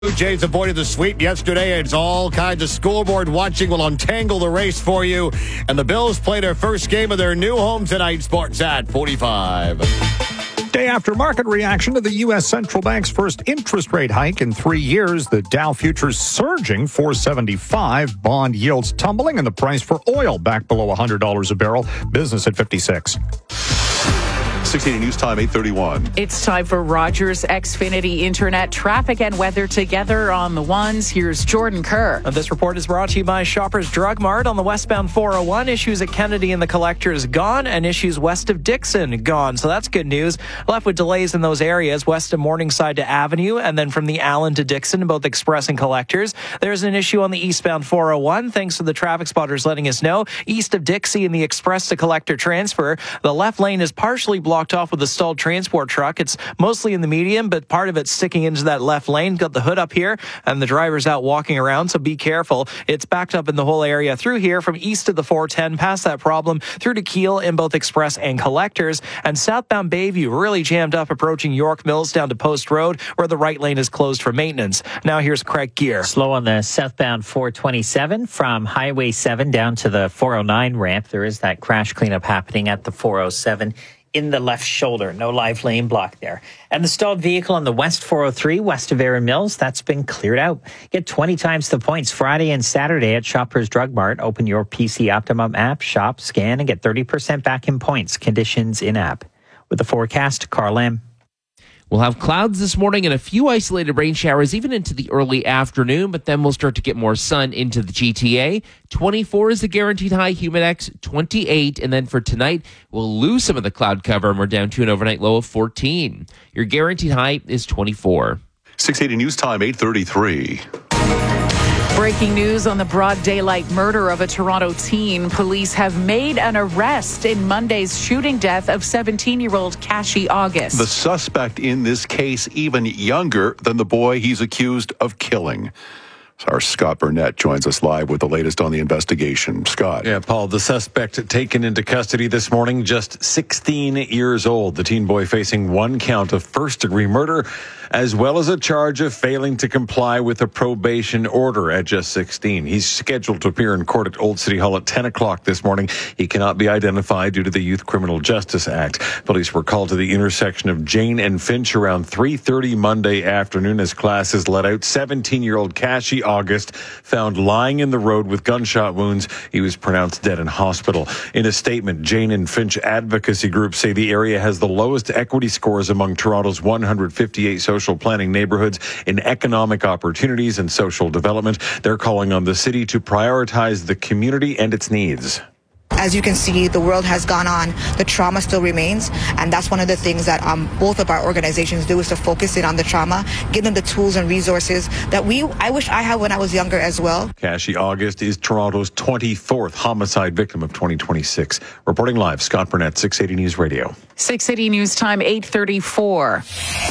Blue Jays avoided the sweep yesterday. It's all kinds of scoreboard watching will untangle the race for you. And the Bills play their first game of their new home tonight. Sportsnet 45. Day after market reaction to the U.S. Central Bank's first interest rate hike in 3 years, the Dow futures surging 475, bond yields tumbling, and the price for oil back below $100 a barrel. Business at 56. 680 News Time, 8:31. It's time for Rogers Xfinity Internet traffic and weather together on the ones. Here's Jordan Kerr. This report is brought to you by Shoppers Drug Mart on the westbound 401. Issues at Kennedy and the Collectors gone, and issues west of Dixon gone. So that's good news. Left with delays in those areas, west of Morningside to Avenue, and then from the Allen to Dixon, both Express and Collectors. There's an issue on the eastbound 401. Thanks to the traffic spotters letting us know. East of Dixie in the Express to Collector transfer, the left lane is partially blocked off with a stalled transport truck. It's mostly in the medium, but part of it's sticking into that left lane. Got the hood up here, and the driver's out walking around, so be careful. It's backed up in the whole area through here from east of the 410, past that problem, through to Keele in both Express and Collectors. And southbound Bayview really jammed up approaching York Mills down to Post Road, where the right lane is closed for maintenance. Now here's Craig Gear. Slow on the southbound 427 from Highway 7 down to the 409 ramp. There is that crash cleanup happening at the 407. In the left shoulder. No live lane block there. And the stalled vehicle on the West 403, west of Erin Mills, that's been cleared out. Get 20 times the points Friday and Saturday at Shoppers Drug Mart. Open your PC Optimum app, shop, scan, and get 30% back in points. Conditions in app. With the forecast, Carl Lamb. We'll have clouds this morning and a few isolated rain showers even into the early afternoon, but then we'll start to get more sun into the GTA. 24 is the guaranteed high, Humidex 28, and then for tonight, we'll lose some of the cloud cover and we're down to an overnight low of 14. Your guaranteed high is 24. 680 News Time, 8:33. Breaking news on the broad daylight murder of a Toronto teen. Police have made an arrest in Monday's shooting death of 17-year-old Kashi August. The suspect in this case even younger than the boy he's accused of killing. Our Scott Burnett joins us live with the latest on the investigation. Scott. Yeah, Paul, the suspect taken into custody this morning, just 16 years old. The teen boy facing one count of first-degree murder, as well as a charge of failing to comply with a probation order at just 16. He's scheduled to appear in court at Old City Hall at 10 o'clock this morning. He cannot be identified due to the Youth Criminal Justice Act. Police were called to the intersection of Jane and Finch around 3:30 Monday afternoon as classes let out. 17-year-old Kashi August found lying in the road with gunshot wounds. He was pronounced dead in hospital. In a statement, Jane and Finch advocacy groups say the area has the lowest equity scores among Toronto's 158 social planning neighborhoods in economic opportunities and social development. They're calling on the city to prioritize the community and its needs. As you can see, the world has gone on. The trauma still remains. And that's one of the things that both of our organizations do, is to focus in on the trauma, give them the tools and resources that I wish I had when I was younger as well. Kashi August is Toronto's 24th homicide victim of 2026. Reporting live, Scott Burnett, 680 News Radio. 680 News Time, 8:34.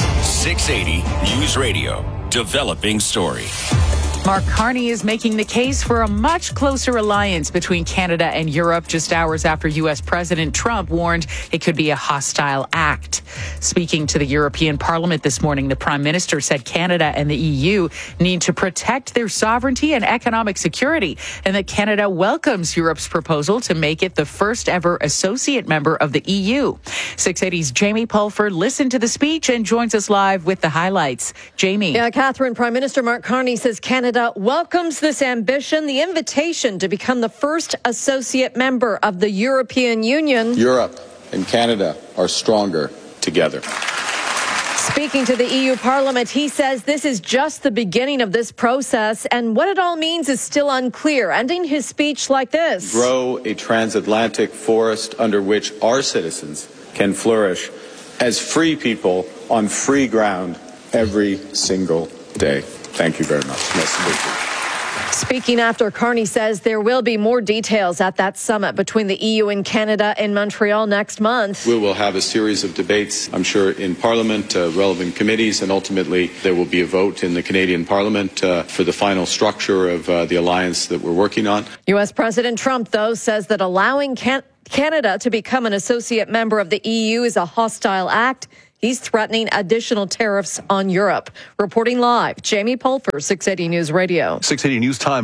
680 News Radio. Developing story. Mark Carney is making the case for a much closer alliance between Canada and Europe just hours after U.S. President Trump warned it could be a hostile act. Speaking to the European Parliament this morning, the Prime Minister said Canada and the EU need to protect their sovereignty and economic security, and that Canada welcomes Europe's proposal to make it the first ever associate member of the EU. 680's Jamie Pulford listened to the speech and joins us live with the highlights. Jamie. Yeah, Catherine, Prime Minister Mark Carney says Canada welcomes this ambition, the invitation to become the first associate member of the European Union. Europe and Canada are stronger together. Speaking to the EU Parliament, he says this is just the beginning of this process, and what it all means is still unclear, ending his speech like this. Grow a transatlantic forest under which our citizens can flourish as free people on free ground every single day. Thank you very much. Nice to meet you. Speaking after Carney says there will be more details at that summit between the EU and Canada in Montreal next month. We will have a series of debates, I'm sure, in Parliament, relevant committees, and ultimately there will be a vote in the Canadian Parliament for the final structure of the alliance that we're working on. U.S. President Trump, though, says that allowing Canada to become an associate member of the EU is a hostile act. He's threatening additional tariffs on Europe. Reporting live, Jamie Pulfer, 680 News Radio. 680 News Time,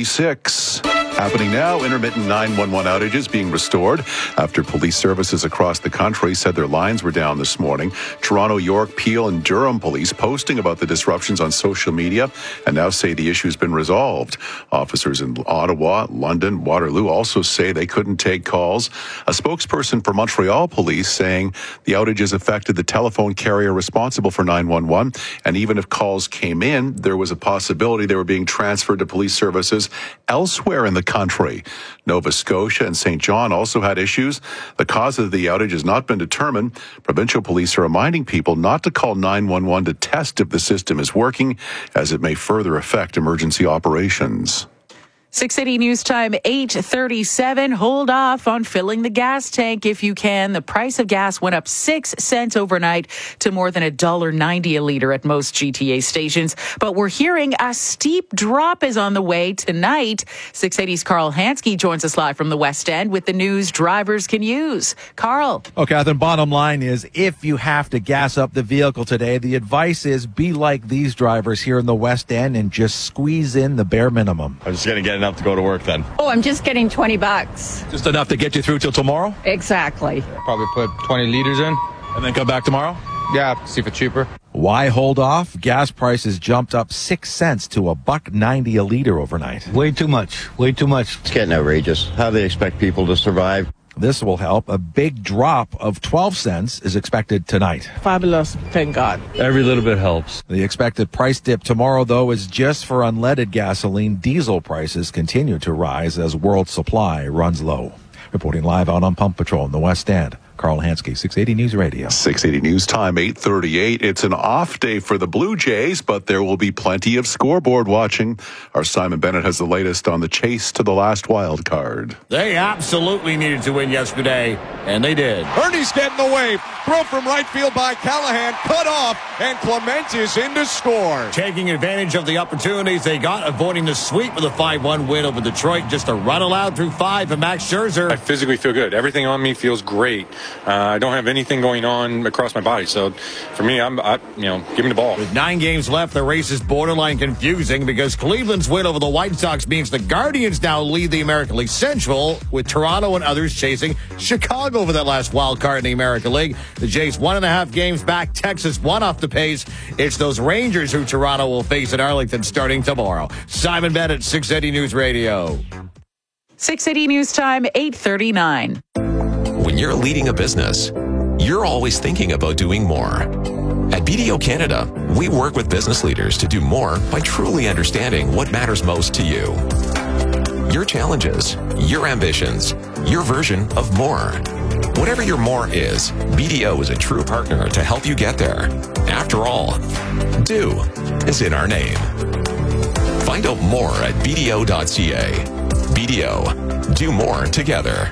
8:36. Happening now, intermittent 911 outages being restored after police services across the country said their lines were down this morning. Toronto, York, Peel, and Durham police posting about the disruptions on social media and now say the issue has been resolved. Officers in Ottawa, London, Waterloo also say they couldn't take calls. A spokesperson for Montreal police saying the outages affected the telephone carrier responsible for 911, and even if calls came in, there was a possibility they were being transferred to police services elsewhere in the country. Nova Scotia and St. John also had issues. The cause of the outage has not been determined. Provincial police are reminding people not to call 911 to test if the system is working, as it may further affect emergency operations. 680 News Time, 8:37. Hold off on filling the gas tank if you can. The price of gas went up 6 cents overnight to more than $1.90 a liter at most GTA stations. But we're hearing a steep drop is on the way tonight. 680's Carl Hansky joins us live from the West End with the news drivers can use. Carl. Oh, Catherine, bottom line is if you have to gas up the vehicle today, the advice is be like these drivers here in the West End and just squeeze in the bare minimum. I'm just going to get enough to go to work then. Oh, I'm just getting $20. Just enough to get you through till tomorrow? Exactly. Probably put 20 liters in. And then come back tomorrow? Yeah, see if it's cheaper. Why hold off? Gas prices jumped up 6 cents to $1.90 a liter overnight. Way too much. Way too much. It's getting outrageous. How do they expect people to survive? This will help. A big drop of 12 cents is expected tonight. Fabulous. Thank God. Every little bit helps. The expected price dip tomorrow, though, is just for unleaded gasoline. Diesel prices continue to rise as world supply runs low. Reporting live out on Pump Patrol in the West End, Carl Hansky, 680 News Radio. 680 News Time, 8:38. It's an off day for the Blue Jays, but there will be plenty of scoreboard watching. Our Simon Bennett has the latest on the chase to the last wild card. They absolutely needed to win yesterday, and they did. Ernie's getting away. Throw from right field by Callahan. Cut off, and Clement is in to score. Taking advantage of the opportunities they got, avoiding the sweep with a 5-1 win over Detroit. Just a run allowed through 5 and Max Scherzer. I physically feel good. Everything on me feels great. I don't have anything going on across my body. So for me, give me the ball. With 9 games left, the race is borderline confusing because Cleveland's win over the White Sox means the Guardians now lead the American League Central, with Toronto and others chasing Chicago for that last wild card in the American League. The Jays 1.5 games back. Texas 1 off the pace. It's those Rangers who Toronto will face in Arlington starting tomorrow. Simon Bennett, 680 News Radio. 680 News Time, 8:39. When you're leading a business, you're always thinking about doing more. At BDO Canada, we work with business leaders to do more by truly understanding what matters most to you. Your challenges, your ambitions, your version of more. Whatever your more is, BDO is a true partner to help you get there. After all, do is in our name. Find out more at BDO.ca. BDO, do more together.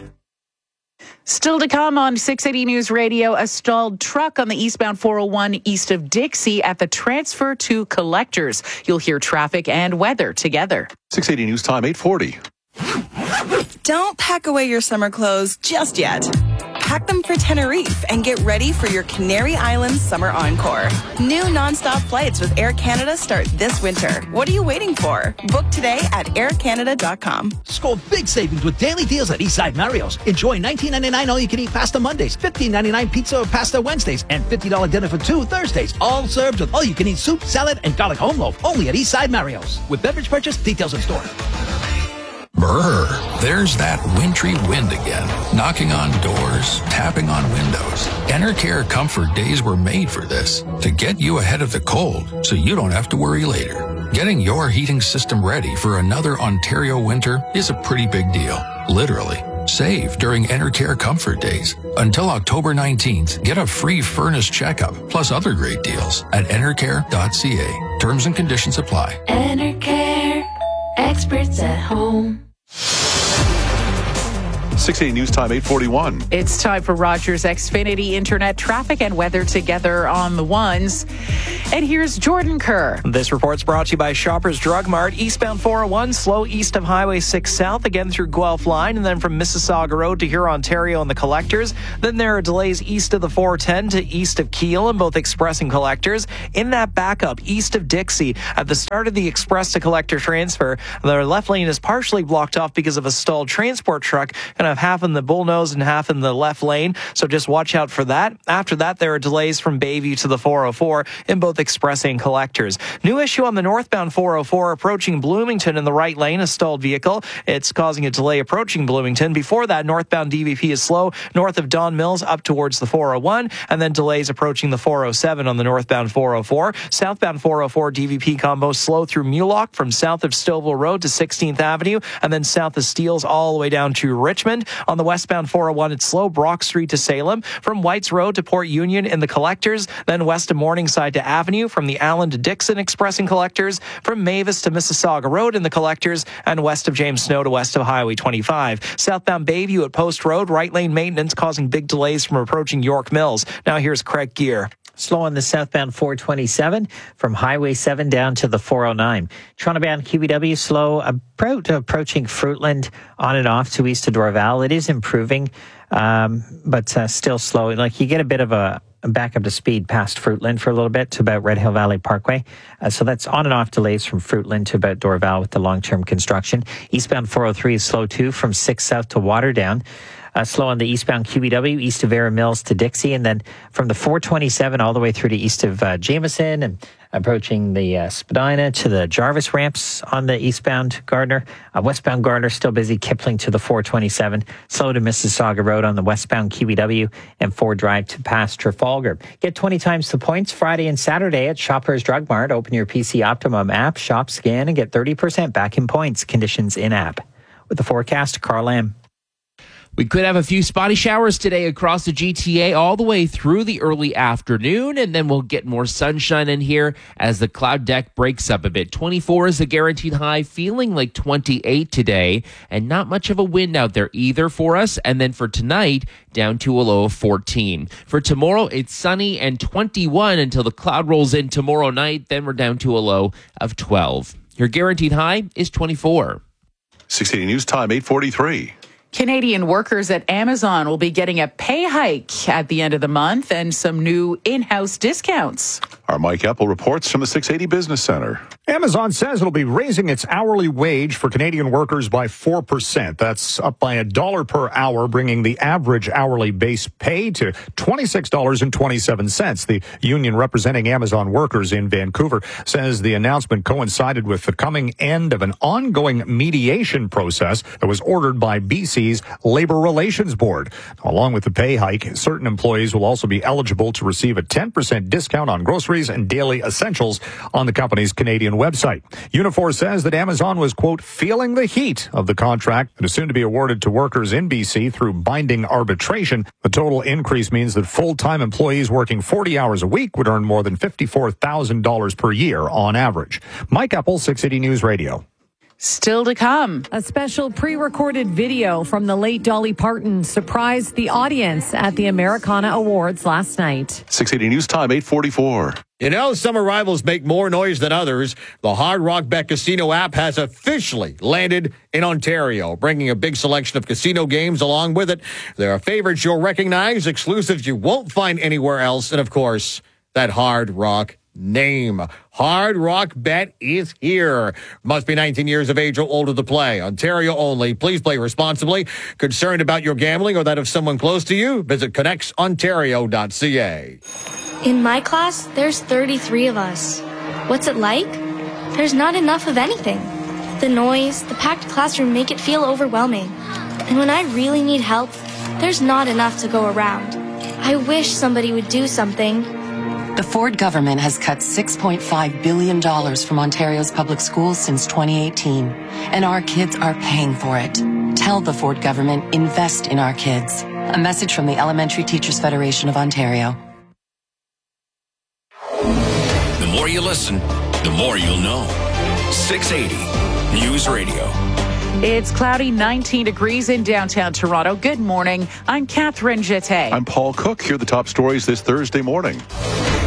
Still to come on 680 News Radio, a stalled truck on the eastbound 401 east of Dixie at the transfer to Collectors. You'll hear traffic and weather together. 680 News Time, 8:40. Don't pack away your summer clothes just yet. Pack them for Tenerife and get ready for your Canary Islands Summer Encore. New nonstop flights with Air Canada start this winter. What are you waiting for? Book today at aircanada.com. Score big savings with daily deals at Eastside Mario's. Enjoy $19.99 all-you-can-eat pasta Mondays, $15.99 pizza or pasta Wednesdays, and $50 dinner for 2 Thursdays. All served with all-you-can-eat soup, salad, and garlic home loaf. Only at Eastside Mario's. With beverage purchase, details in store. Brr, there's that wintry wind again, knocking on doors, tapping on windows. Enercare Comfort Days were made for this, to get you ahead of the cold so you don't have to worry later. Getting your heating system ready for another Ontario winter is a pretty big deal, literally. Save during Enercare Comfort Days. Until October 19th, get a free furnace checkup, plus other great deals at enercare.ca. Terms and conditions apply. Enercare, experts at home. 680 News Time, 8:41. It's time for Rogers Xfinity Internet traffic and weather together on the ones. And here's Jordan Kerr. This report's brought to you by Shoppers Drug Mart. Eastbound 401, slow east of Highway 6 South, again through Guelph Line, and then from Mississauga Road to Huron, Ontario and the collectors. Then there are delays east of the 410 to east of Kiel in both express and collectors. In that backup, east of Dixie, at the start of the express to collector transfer, the left lane is partially blocked off because of a stalled transport truck, kind of half in the bullnose and half in the left lane, so just watch out for that. After that, there are delays from Bayview to the 404 in both express and collectors. New issue on the northbound 404 approaching Bloomington in the right lane, a stalled vehicle. It's causing a delay approaching Bloomington. Before that, northbound DVP is slow north of Don Mills up towards the 401, and then delays approaching the 407 on the northbound 404. Southbound 404 DVP combo slow through Mulock from south of Stouffville Road to 16th Avenue, and then south of Steeles all the way down to Richmond. On the westbound 401, it's slow Brock Street to Salem, from Whites Road to Port Union in the collectors, then west of Morningside to Avenue, from the Allen to Dixon express and collectors, from Mavis to Mississauga Road in the collectors, and west of James Snow to west of Highway 25. Southbound Bayview at Post Road, right lane maintenance causing big delays from approaching York Mills. Now here's Craig Gear. Slow on the southbound 427 from Highway 7 down to the 409. Toronto-bound QEW slow approaching Fruitland on and off to east of Dorval. It is improving, but still slow. Like you get a bit of a back up to speed past Fruitland for a little bit to about Red Hill Valley Parkway. So that's on and off delays from Fruitland to about Dorval with the long-term construction. Eastbound 403 is slow too from 6 South to Waterdown. Slow on the eastbound QEW, east of Vera Mills to Dixie, and then from the 427 all the way through to east of Jameson and approaching the Spadina to the Jarvis ramps on the eastbound Gardner. Westbound Gardner still busy, Kipling to the 427. Slow to Mississauga Road on the westbound QEW and Ford Drive to past Trafalgar. Get 20 times the points Friday and Saturday at Shoppers Drug Mart. Open your PC Optimum app, shop, scan, and get 30% back in points. Conditions in app. With the forecast, Carl Lamb. We could have a few spotty showers today across the GTA all the way through the early afternoon, and then we'll get more sunshine in here as the cloud deck breaks up a bit. 24 is the guaranteed high, feeling like 28 today, and not much of a wind out there either for us. And then for tonight, down to a low of 14. For tomorrow, it's sunny and 21 until the cloud rolls in tomorrow night. Then we're down to a low of 12. Your guaranteed high is 24. 680 News Time, 8:43. Canadian workers at Amazon will be getting a pay hike at the end of the month and some new in-house discounts. Our Mike Epple reports from the 680 Business Center. Amazon says it'll be raising its hourly wage for Canadian workers by 4%. That's up by $1 per hour, bringing the average hourly base pay to $26.27. The union representing Amazon workers in Vancouver says the announcement coincided with the coming end of an ongoing mediation process that was ordered by BC's Labor Relations Board. Along with the pay hike, certain employees will also be eligible to receive a 10% discount on groceries and daily essentials on the company's Canadian website. Unifor says that Amazon was, quote, feeling the heat of the contract that is soon to be awarded to workers in BC through binding arbitration. The total increase means that full-time employees working 40 hours a week would earn more than $54,000 per year on average. Mike Epple, 680 News Radio. Still to come. A special pre-recorded video from the late Dolly Parton surprised the audience at the Americana Awards last night. 680 News Time, 8:44. You know, some arrivals make more noise than others. The Hard Rock Bet Casino app has officially landed in Ontario, bringing a big selection of casino games along with it. There are favorites you'll recognize, exclusives you won't find anywhere else, and of course, that Hard Rock name. Hard Rock Bet is here. Must be 19 years of age or older to play. Ontario only. Please play responsibly. Concerned about your gambling or that of someone close to you? Visit connectsontario.ca. In my class, there's 33 of us. What's it like? There's not enough of anything. The noise, the packed classroom make it feel overwhelming. And when I really need help, there's not enough to go around. I wish somebody would do something. The Ford government has cut $6.5 billion from Ontario's public schools since 2018, and our kids are paying for it. Tell the Ford government, invest in our kids. A message from the Elementary Teachers Federation of Ontario. The more you listen, the more you'll know. 680 News Radio. It's cloudy, 19 degrees in downtown Toronto. Good morning. I'm Catherine Jeté. I'm Paul Cook. Here are the top stories this Thursday morning.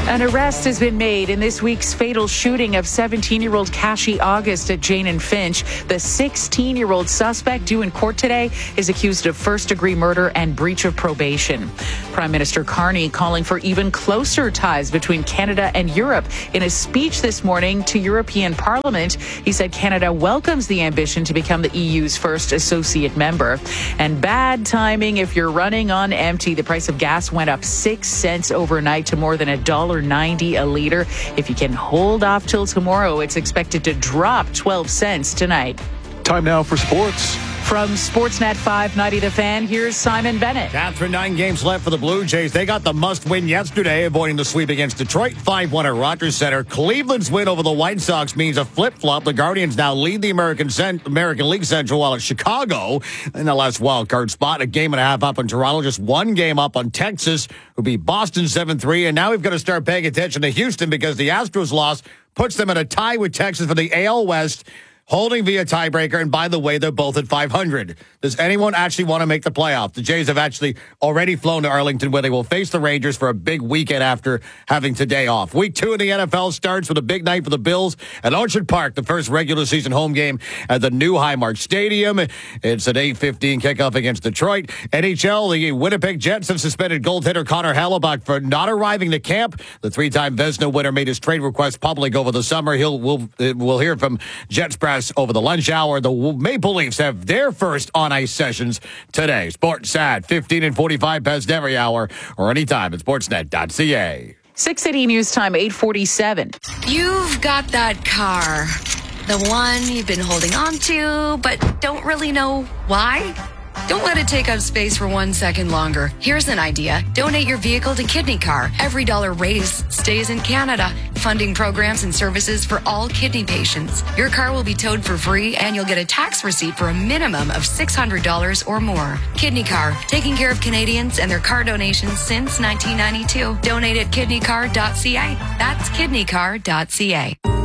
An arrest has been made in this week's fatal shooting of 17-year-old Kashi August at Jane and Finch. The 16-year-old suspect due in court today is accused of first-degree murder and breach of probation. Prime Minister Carney calling for even closer ties between Canada and Europe. In a speech this morning to European Parliament, he said Canada welcomes the ambition to become the EU's first associate member. And bad timing if you're running on empty. The price of gas went up 6 cents overnight to more than $1.90 a liter. If you can hold off till tomorrow, it's expected to drop 12 cents tonight. Time now for sports. From Sportsnet 590 The Fan, here's Simon Bennett. After 9 games left for the Blue Jays, they got the must-win yesterday, avoiding the sweep against Detroit 5-1 at Rogers Center. Cleveland's win over the White Sox means a flip-flop. The Guardians now lead the American League Central, while it's Chicago in the last wild card spot. A game and a half up on Toronto, just 1 game up on Texas, who beat Boston 7-3. And now we've got to start paying attention to Houston because the Astros loss puts them in a tie with Texas for the AL West, holding via tiebreaker, and by the way, they're both at 500. Does anyone actually want to make the playoff? The Jays have actually already flown to Arlington, where they will face the Rangers for a big weekend after having today off. Week 2 in the NFL starts with a big night for the Bills at Orchard Park, the first regular season home game at the new Highmark Stadium. It's an 8:15 kickoff against Detroit. NHL, the Winnipeg Jets have suspended goaltender Connor Hellebuck for not arriving to camp. The 3-time Vezina winner made his trade request public over the summer. We'll hear from Jets press over the lunch hour. The Maple Leafs have their first on-ice sessions today. Sportsnet, 15 and 45 past every hour or anytime at sportsnet.ca. 6:80 news time, 8:47. You've got that car, the one you've been holding on to, but don't really know why. Don't let it take up space for 1 second longer. Here's an idea. Donate your vehicle to Kidney Car. Every dollar raised stays in Canada, funding programs and services for all kidney patients. Your car will be towed for free, and you'll get a tax receipt for a minimum of $600 or more. Kidney Car, taking care of Canadians and their car donations since 1992. Donate at kidneycar.ca. That's kidneycar.ca.